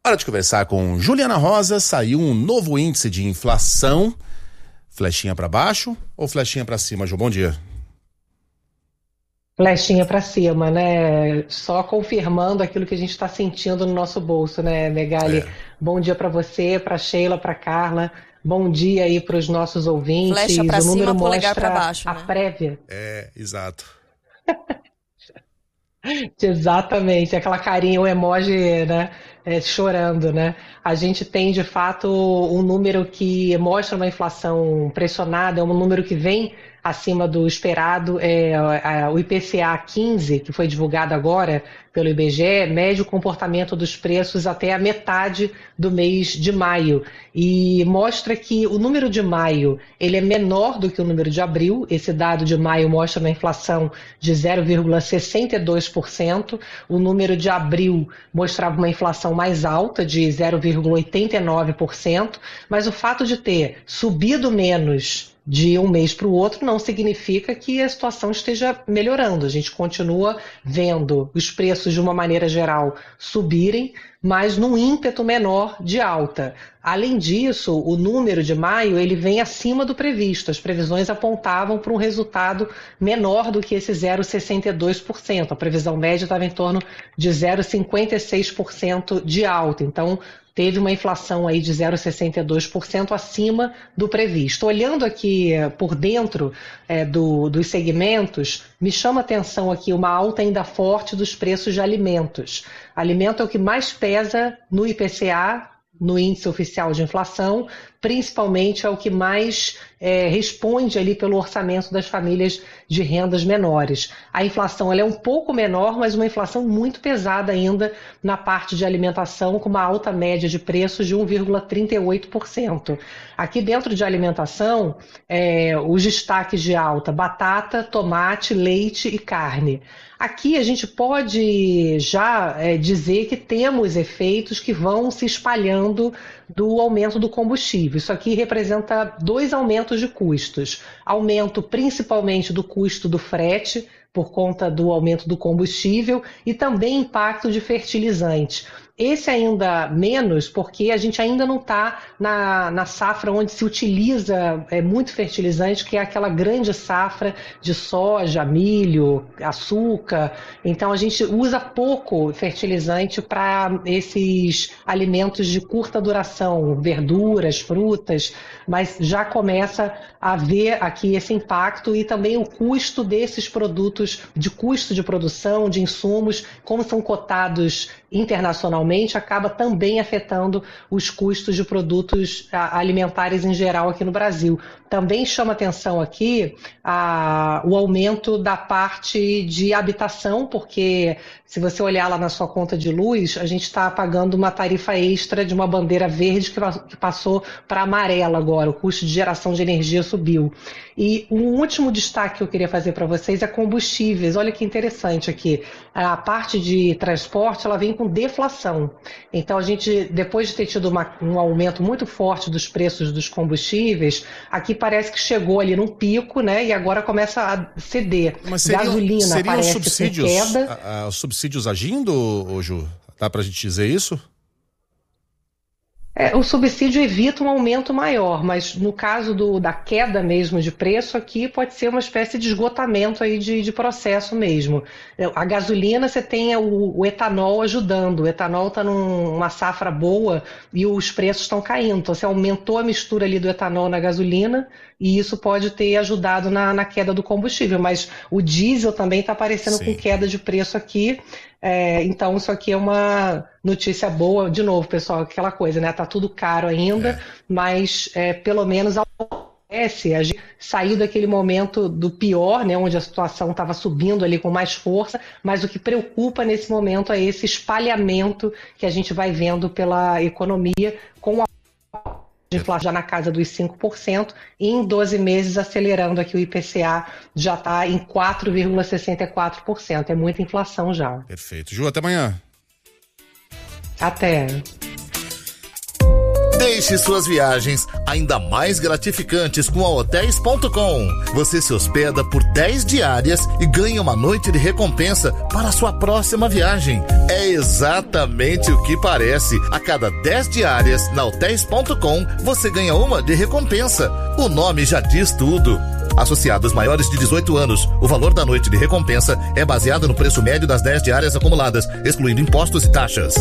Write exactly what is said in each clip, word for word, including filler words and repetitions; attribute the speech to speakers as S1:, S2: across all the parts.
S1: Hora de conversar com Juliana Rosa. Saiu um novo índice de inflação. Flechinha para baixo ou flechinha para cima, Ju? Bom dia.
S2: Flechinha para cima, né? Só confirmando aquilo que a gente está sentindo no nosso bolso, né, Megali?
S1: É.
S2: Bom dia para você, para Sheila, para Carla. Bom dia aí para os nossos ouvintes.
S3: Flecha para
S2: o número
S3: cima, polegar
S2: mostra
S3: para baixo,
S2: a
S3: né?
S2: prévia.
S1: É, exato.
S2: Exatamente, aquela carinha, o emoji, né, é, chorando, né? A gente tem, de fato, um número que mostra uma inflação pressionada, é um número que vem acima do esperado. É, a, o I P C A quinze, que foi divulgado agora pelo I B G E, mede o comportamento dos preços até a metade do mês de maio e mostra que o número de maio ele é menor do que o número de abril. Esse dado de maio mostra uma inflação de zero vírgula sessenta e dois por cento. O número de abril mostrava uma inflação mais alta, de zero vírgula oitenta e nove por cento, mas o fato de ter subido menos de um mês para o outro não significa que a situação esteja melhorando. A gente continua vendo os preços, de uma maneira geral, subirem, mas num ímpeto menor de alta. Além disso, o número de maio ele vem acima do previsto. As previsões apontavam para um resultado menor do que esse zero vírgula sessenta e dois por cento. A previsão média estava em torno de zero vírgula cinquenta e seis por cento de alta. Então, teve uma inflação aí de zero vírgula sessenta e dois por cento acima do previsto. Olhando aqui por dentro é, do, dos segmentos, me chama a atenção aqui uma alta ainda forte dos preços de alimentos. Alimento é o que mais pesa no I P C A, no índice oficial de inflação, principalmente é o que mais é, responde ali pelo orçamento das famílias de rendas menores. A inflação ela é um pouco menor, mas uma inflação muito pesada ainda na parte de alimentação, com uma alta média de preços de um vírgula trinta e oito por cento. Aqui dentro de alimentação, é, os destaques de alta: batata, tomate, leite e carne. Aqui a gente pode já é, dizer que temos efeitos que vão se espalhando do aumento do combustível. Isso aqui representa dois aumentos de custos. Aumento principalmente do custo do frete, por conta do aumento do combustível, e também impacto de fertilizante. Esse ainda menos, porque a gente ainda não está na, na safra onde se utiliza é, muito fertilizante, que é aquela grande safra de soja, milho, açúcar. Então a gente usa pouco fertilizante para esses alimentos de curta duração, verduras, frutas, mas já começa a ver aqui esse impacto e também o custo desses produtos, de custo de produção, de insumos, como são cotados internacionalmente, acaba também afetando os custos de produtos alimentares em geral aqui no Brasil. Também chama atenção aqui a, o aumento da parte de habitação, porque se você olhar lá na sua conta de luz, a gente está pagando uma tarifa extra de uma bandeira verde que, que passou para amarela agora, o custo de geração de energia subiu. E um último destaque que eu queria fazer para vocês é combustíveis. Olha que interessante aqui, a parte de transporte ela vem com deflação. Então a gente, depois de ter tido uma, um aumento muito forte dos preços dos combustíveis, aqui parece que chegou ali num pico, né? E agora começa a ceder.
S1: Mas seriam,
S2: gasolina
S1: seriam
S2: parece
S1: subsídios,
S2: com queda.
S1: A, a, os subsídios agindo, Ju? Dá pra gente dizer isso?
S2: É, o subsídio evita um aumento maior, mas no caso do, da queda mesmo de preço aqui pode ser uma espécie de esgotamento aí de, de processo mesmo. A gasolina você tem o, o etanol ajudando, o etanol está numa safra boa e os preços estão caindo, então você aumentou a mistura ali do etanol na gasolina e isso pode ter ajudado na, na queda do combustível, mas o diesel também está aparecendo
S1: Sim.
S2: com queda de preço aqui. É, então isso aqui é uma notícia boa, de novo, pessoal, aquela coisa, né? Tá tudo caro ainda,
S1: É.
S2: mas é, pelo menos acontece, a gente saiu daquele momento do pior, né? Onde a situação estava subindo ali com mais força, mas o que preocupa nesse momento é esse espalhamento que a gente vai vendo pela economia com a de inflação já na casa dos cinco por cento e em doze meses acelerando aqui o I P C A já está em quatro vírgula sessenta e quatro por cento. É muita inflação já.
S1: Perfeito. Ju, até amanhã.
S2: Até.
S3: Deixe suas viagens ainda mais gratificantes com a hotéis ponto com. Você se hospeda por dez diárias e ganha uma noite de recompensa para a sua próxima viagem. É exatamente o que parece. A cada dez diárias na hotéis ponto com, você ganha uma de recompensa. O nome já diz tudo. Associados maiores de dezoito anos, o valor da noite de recompensa é baseado no preço médio das dez diárias acumuladas, excluindo impostos e taxas.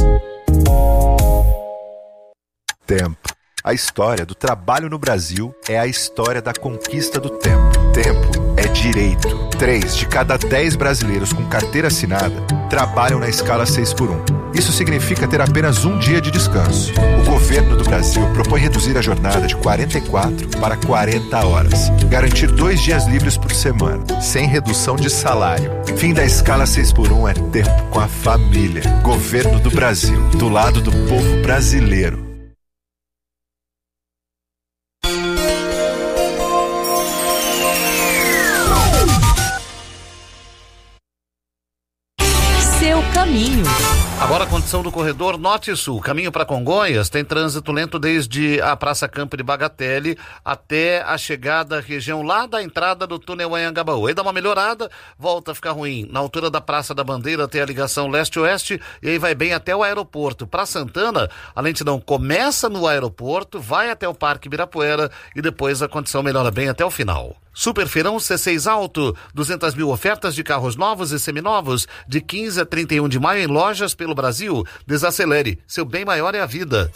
S4: Tempo. A história do trabalho no Brasil é a história da conquista do tempo. Tempo é direito. Três de cada dez brasileiros com carteira assinada trabalham na escala seis por um. Isso significa ter apenas um dia de descanso. O governo do Brasil propõe reduzir a jornada de quarenta e quatro para quarenta horas. Garantir dois dias livres por semana, sem redução de salário. Fim da escala seis por um é tempo com a família. Governo do Brasil, do lado do povo brasileiro.
S5: Caminho.
S3: Agora a condição do corredor Norte e Sul, caminho para Congonhas, tem trânsito lento desde a Praça Campo de Bagatelle até a chegada à região lá da entrada do túnel Anhangabaú. Aí dá uma melhorada, volta a ficar ruim na altura da Praça da Bandeira até a ligação leste-oeste e aí vai bem até o aeroporto. Para Santana, a lentidão começa no aeroporto, vai até o Parque Ibirapuera e depois a condição melhora bem até o final. Superfeirão C seis Auto, duzentas mil ofertas de carros novos e seminovos, de quinze a trinta e um de maio em lojas pelo Brasil. Desacelere, seu bem maior é a vida.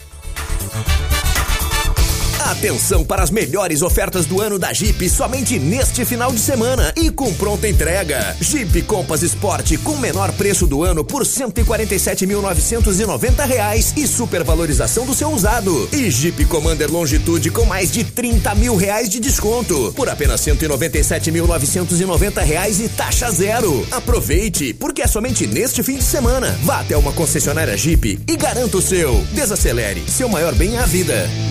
S6: Atenção para as melhores ofertas do ano da Jeep somente neste final de semana e com pronta entrega. Jeep Compass Sport com menor preço do ano por cento e quarenta e sete mil novecentos e noventa reais e supervalorização do seu usado. E Jeep Commander Longitude com mais de trinta mil reais de desconto por apenas cento e noventa e sete mil novecentos e noventa reais e taxa zero. Aproveite, porque é somente neste fim de semana. Vá até uma concessionária Jeep e garanta o seu. Desacelere, seu maior bem é a vida.